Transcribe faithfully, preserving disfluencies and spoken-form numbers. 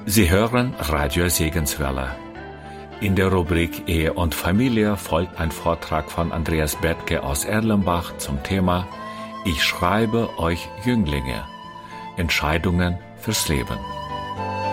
Sie hören Radio Segenswelle. In der Rubrik Ehe und Familie folgt ein Vortrag von Andreas Bethke aus Erlenbach zum Thema Ich schreibe euch Jünglinge. Entscheidungen fürs Leben.